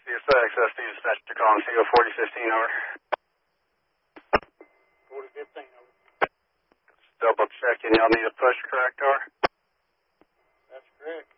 CSX, Steve dispatch to call CO 4015 over. 4015 over. Double checking, y'all need a push, correct, over? That's correct.